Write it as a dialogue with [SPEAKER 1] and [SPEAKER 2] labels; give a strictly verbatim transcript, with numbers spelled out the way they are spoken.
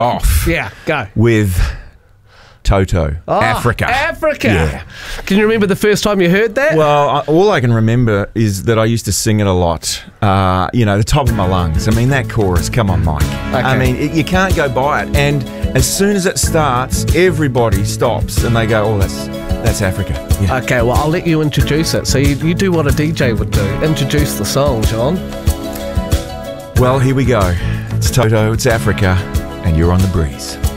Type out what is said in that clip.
[SPEAKER 1] off
[SPEAKER 2] Yeah, go.
[SPEAKER 1] with Toto,
[SPEAKER 2] Oh,
[SPEAKER 1] Africa.
[SPEAKER 2] Africa.
[SPEAKER 1] Yeah.
[SPEAKER 2] Can you remember the first time you heard that?
[SPEAKER 1] Well, I, all I can remember is that I used to sing it a lot. Uh, you know, the top of my lungs. I mean, that chorus. Come on, Mike. I mean, it, you can't go by it. And as soon as it starts, everybody stops and they go, "Oh, that's that's Africa." Yeah.
[SPEAKER 2] Okay, well, I'll let you introduce it. So you, you do what a D J would do. Introduce the song, John.
[SPEAKER 1] Well, here we go. It's Toto. It's Africa, and you're on the breeze.